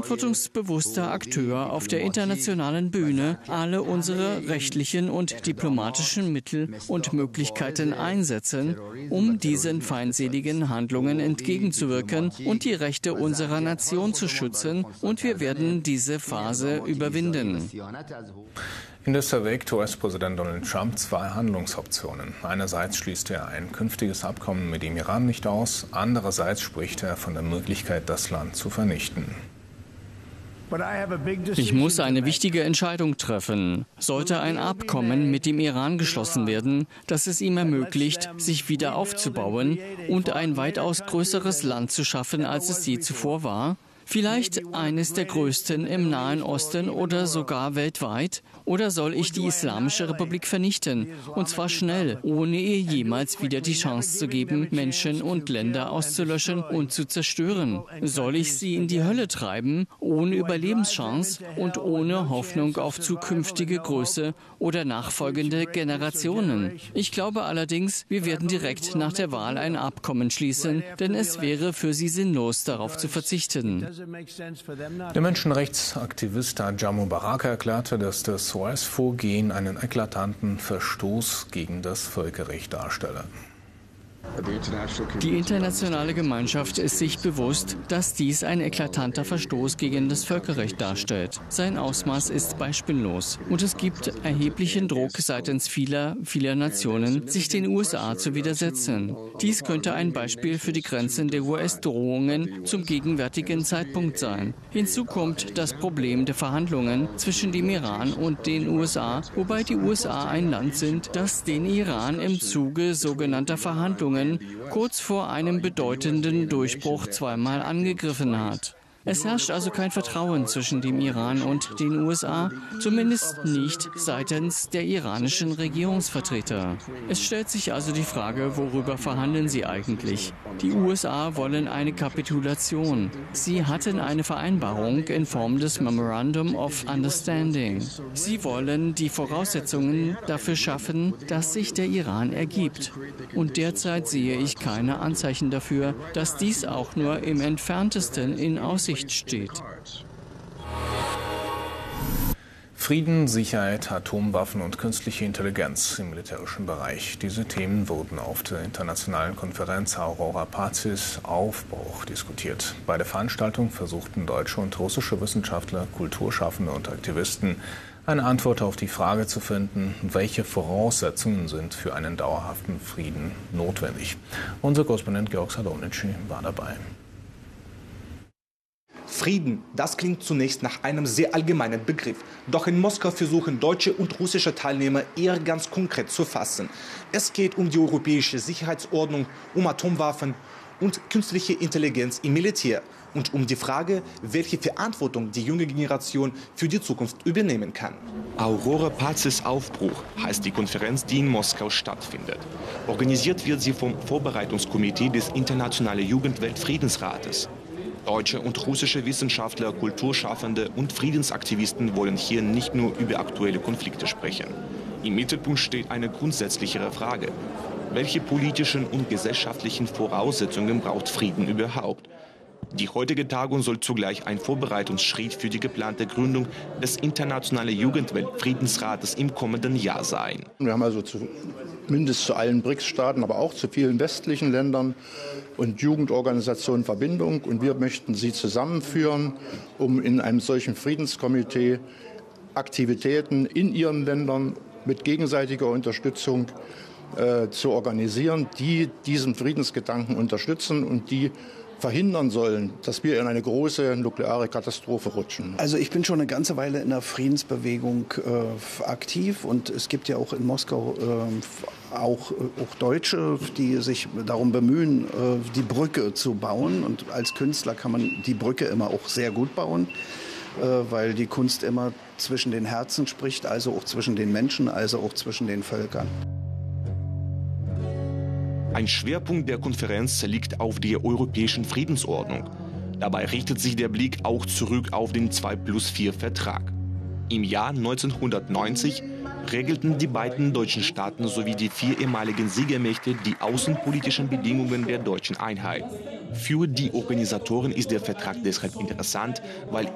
verantwortungsbewusster Akteur auf der internationalen Bühne alle unsere rechtlichen und diplomatischen Mittel und Möglichkeiten einsetzen, um diesen feindseligen Handlungen entgegenzuwirken und die Rechte unserer Nation zu schützen, und wir werden diese Phase überwinden. Indes erwägt US-Präsident Donald Trump zwei Handlungsoptionen. Einerseits schließt er ein künftiges Abkommen mit dem Iran nicht aus, andererseits spricht er von der Möglichkeit, das Land zu vernichten. Ich muss eine wichtige Entscheidung treffen. Sollte ein Abkommen mit dem Iran geschlossen werden, das es ihm ermöglicht, sich wieder aufzubauen und ein weitaus größeres Land zu schaffen, als es je zuvor war? Vielleicht eines der größten im Nahen Osten oder sogar weltweit? Oder soll ich die Islamische Republik vernichten? Und zwar schnell, ohne ihr jemals wieder die Chance zu geben, Menschen und Länder auszulöschen und zu zerstören? Soll ich sie in die Hölle treiben, ohne Überlebenschance und ohne Hoffnung auf zukünftige Größe oder nachfolgende Generationen? Ich glaube allerdings, wir werden direkt nach der Wahl ein Abkommen schließen, denn es wäre für sie sinnlos, darauf zu verzichten. Der Menschenrechtsaktivist Hajar Mubarak erklärte, dass das US-Vorgehen einen eklatanten Verstoß gegen das Völkerrecht darstelle. Die internationale Gemeinschaft ist sich bewusst, dass dies ein eklatanter Verstoß gegen das Völkerrecht darstellt. Sein Ausmaß ist beispiellos und es gibt erheblichen Druck seitens vieler Nationen, sich den USA zu widersetzen. Dies könnte ein Beispiel für die Grenzen der US-Drohungen zum gegenwärtigen Zeitpunkt sein. Hinzu kommt das Problem der Verhandlungen zwischen dem Iran und den USA, wobei die USA ein Land sind, das den Iran im Zuge sogenannter Verhandlungen kurz vor einem bedeutenden Durchbruch zweimal angegriffen hat. Es herrscht also kein Vertrauen zwischen dem Iran und den USA, zumindest nicht seitens der iranischen Regierungsvertreter. Es stellt sich also die Frage, worüber verhandeln sie eigentlich? Die USA wollen eine Kapitulation. Sie hatten eine Vereinbarung in Form des Memorandum of Understanding. Sie wollen die Voraussetzungen dafür schaffen, dass sich der Iran ergibt. Und derzeit sehe ich keine Anzeichen dafür, dass dies auch nur im entferntesten in Aussicht steht. Frieden, Sicherheit, Atomwaffen und künstliche Intelligenz im militärischen Bereich. Diese Themen wurden auf der internationalen Konferenz Aurora Pazis Aufbruch diskutiert. Bei der Veranstaltung versuchten deutsche und russische Wissenschaftler, Kulturschaffende und Aktivisten eine Antwort auf die Frage zu finden, welche Voraussetzungen sind für einen dauerhaften Frieden notwendig. Unser Korrespondent Georg Sadownici war dabei. Frieden, das klingt zunächst nach einem sehr allgemeinen Begriff. Doch in Moskau versuchen deutsche und russische Teilnehmer eher ganz konkret zu fassen. Es geht um die europäische Sicherheitsordnung, um Atomwaffen und künstliche Intelligenz im Militär und um die Frage, welche Verantwortung die junge Generation für die Zukunft übernehmen kann. Aurora Pazis Aufbruch heißt die Konferenz, die in Moskau stattfindet. Organisiert wird sie vom Vorbereitungskomitee des Internationalen Jugendweltfriedensrates. Deutsche und russische Wissenschaftler, Kulturschaffende und Friedensaktivisten wollen hier nicht nur über aktuelle Konflikte sprechen. Im Mittelpunkt steht eine grundsätzlichere Frage. Welche politischen und gesellschaftlichen Voraussetzungen braucht Frieden überhaupt? Die heutige Tagung soll zugleich ein Vorbereitungsschritt für die geplante Gründung des Internationalen Jugendweltfriedensrates im kommenden Jahr sein. Wir haben also zumindest zu allen BRICS-Staaten, aber auch zu vielen westlichen Ländern und Jugendorganisationen Verbindung. Und wir möchten sie zusammenführen, um in einem solchen Friedenskomitee Aktivitäten in ihren Ländern mit gegenseitiger Unterstützung zu organisieren, die diesen Friedensgedanken unterstützen und die verhindern sollen, dass wir in eine große nukleare Katastrophe rutschen. Also ich bin schon eine ganze Weile in der Friedensbewegung aktiv und es gibt ja auch in Moskau auch Deutsche, die sich darum bemühen, die Brücke zu bauen. Und als Künstler kann man die Brücke immer auch sehr gut bauen, weil die Kunst immer zwischen den Herzen spricht, also auch zwischen den Menschen, also auch zwischen den Völkern. Ein Schwerpunkt der Konferenz liegt auf der europäischen Friedensordnung. Dabei richtet sich der Blick auch zurück auf den 2+4-Vertrag. Im Jahr 1990 regelten die beiden deutschen Staaten sowie die 4 ehemaligen Siegermächte die außenpolitischen Bedingungen der deutschen Einheit. Für die Organisatoren ist der Vertrag deshalb interessant, weil